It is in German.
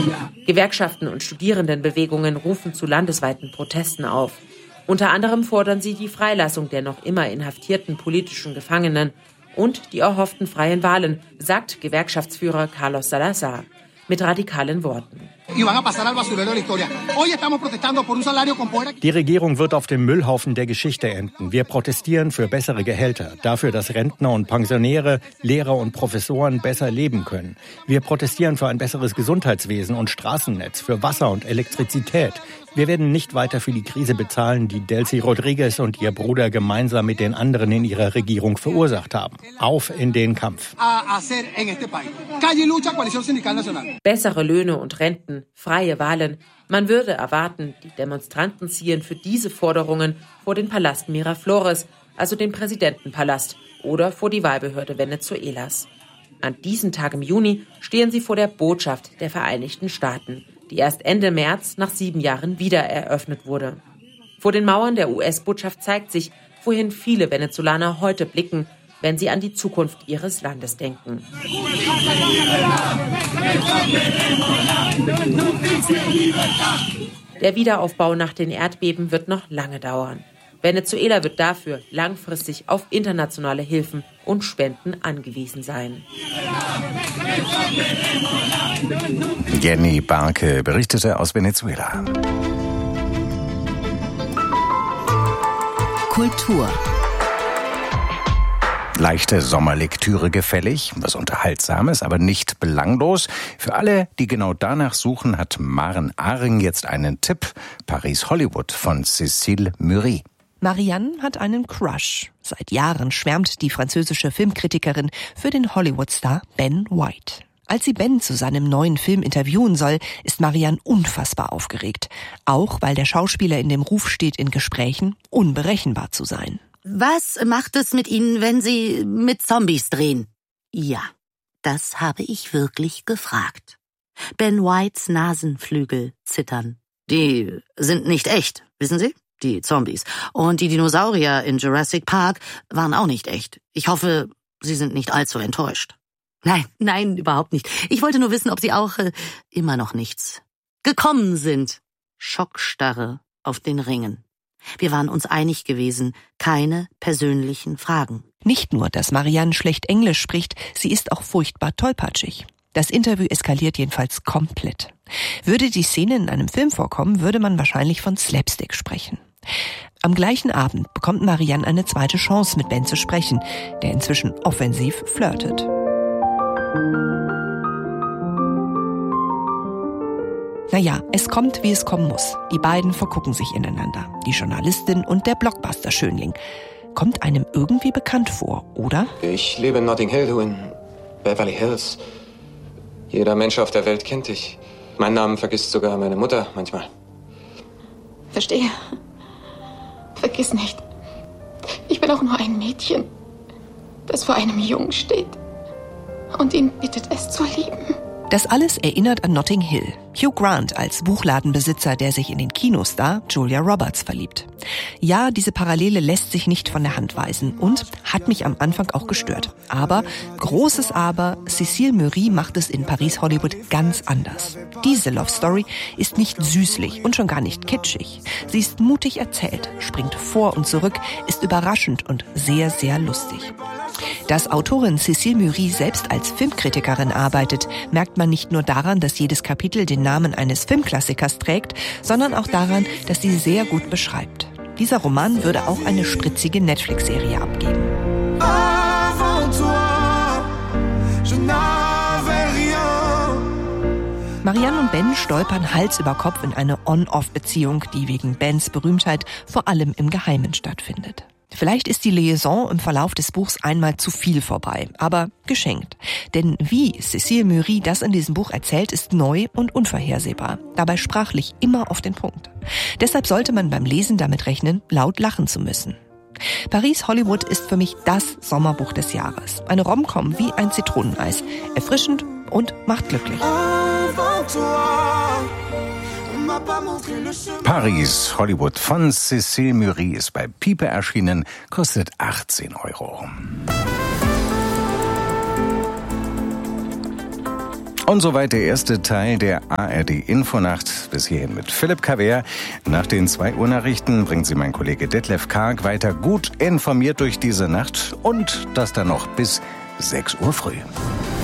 Gewerkschaften und Studierendenbewegungen rufen zu landesweiten Protesten auf. Unter anderem fordern sie die Freilassung der noch immer inhaftierten politischen Gefangenen und die erhofften freien Wahlen, sagt Gewerkschaftsführer Carlos Salazar mit radikalen Worten. Die Regierung wird auf dem Müllhaufen der Geschichte enden. Wir protestieren für bessere Gehälter, dafür, dass Rentner und Pensionäre, Lehrer und Professoren besser leben können. Wir protestieren für ein besseres Gesundheitswesen und Straßennetz, für Wasser und Elektrizität. Wir werden nicht weiter für die Krise bezahlen, die Delcy Rodriguez und ihr Bruder gemeinsam mit den anderen in ihrer Regierung verursacht haben. Auf in den Kampf. Bessere Löhne und Renten, freie Wahlen. Man würde erwarten, die Demonstranten ziehen für diese Forderungen vor den Palast Miraflores, also den Präsidentenpalast, oder vor die Wahlbehörde Venezuelas. An diesem Tag im Juni stehen sie vor der Botschaft der Vereinigten Staaten, die erst Ende März nach 7 Jahren wieder eröffnet wurde. Vor den Mauern der US-Botschaft zeigt sich, wohin viele Venezolaner heute blicken, wenn sie an die Zukunft ihres Landes denken. Der Wiederaufbau nach den Erdbeben wird noch lange dauern. Venezuela wird dafür langfristig auf internationale Hilfen und Spenden angewiesen sein. Jenny Barke berichtete aus Venezuela. Kultur. Leichte Sommerlektüre gefällig, was Unterhaltsames, aber nicht belanglos. Für alle, die genau danach suchen, hat Maren Aring jetzt einen Tipp. Paris Hollywood von Cécile Muri. Marianne hat einen Crush. Seit Jahren schwärmt die französische Filmkritikerin für den Hollywood-Star Ben White. Als sie Ben zu seinem neuen Film interviewen soll, ist Marianne unfassbar aufgeregt. Auch weil der Schauspieler in dem Ruf steht, in Gesprächen unberechenbar zu sein. Was macht es mit Ihnen, wenn Sie mit Zombies drehen? Ja, das habe ich wirklich gefragt. Ben Whites Nasenflügel zittern. Die sind nicht echt, wissen Sie? Die Zombies. Und die Dinosaurier in Jurassic Park waren auch nicht echt. Ich hoffe, Sie sind nicht allzu enttäuscht. Nein, überhaupt nicht. Ich wollte nur wissen, ob Sie auch immer noch nichts gekommen sind. Schockstarre auf den Ringen. Wir waren uns einig gewesen, keine persönlichen Fragen. Nicht nur, dass Marianne schlecht Englisch spricht, sie ist auch furchtbar tollpatschig. Das Interview eskaliert jedenfalls komplett. Würde die Szene in einem Film vorkommen, würde man wahrscheinlich von Slapstick sprechen. Am gleichen Abend bekommt Marianne eine zweite Chance, mit Ben zu sprechen, der inzwischen offensiv flirtet. Naja, es kommt, wie es kommen muss. Die beiden vergucken sich ineinander. Die Journalistin und der Blockbuster-Schönling. Kommt einem irgendwie bekannt vor, oder? Ich lebe in Notting Hill, du in Beverly Hills. Jeder Mensch auf der Welt kennt dich. Meinen Namen vergisst sogar meine Mutter manchmal. Verstehe. Vergiss nicht. Ich bin auch nur ein Mädchen, das vor einem Jungen steht und ihn bittet, es zu lieben. Das alles erinnert an Notting Hill. Hugh Grant als Buchladenbesitzer, der sich in den Kinostar Julia Roberts verliebt. Ja, diese Parallele lässt sich nicht von der Hand weisen und hat mich am Anfang auch gestört. Aber, großes Aber, Cécile Muri macht es in Paris Hollywood ganz anders. Diese Love Story ist nicht süßlich und schon gar nicht kitschig. Sie ist mutig erzählt, springt vor und zurück, ist überraschend und sehr, sehr lustig. Dass Autorin Cécile Muri selbst als Filmkritikerin arbeitet, merkt man nicht nur daran, dass jedes Kapitel den Namen eines Filmklassikers trägt, sondern auch daran, dass sie sehr gut beschreibt. Dieser Roman würde auch eine spritzige Netflix-Serie abgeben. Marianne und Ben stolpern Hals über Kopf in eine On-Off-Beziehung, die wegen Bens Berühmtheit vor allem im Geheimen stattfindet. Vielleicht ist die Liaison im Verlauf des Buchs einmal zu viel vorbei, aber geschenkt. Denn wie Cécile Muri das in diesem Buch erzählt, ist neu und unvorhersehbar, dabei sprachlich immer auf den Punkt. Deshalb sollte man beim Lesen damit rechnen, laut lachen zu müssen. Paris Hollywood ist für mich das Sommerbuch des Jahres. Eine Rom-Com wie ein Zitroneneis, erfrischend und macht glücklich. Paris Hollywood von Cécile Muri ist bei Pipe erschienen, kostet 18 €. Und soweit der erste Teil der ARD-Infonacht. Bis hierhin mit Philipp Cavert. Nach den 2 Uhr Nachrichten bringt sie mein Kollege Detlef Karg weiter gut informiert durch diese Nacht. Und das dann noch bis 6 Uhr früh.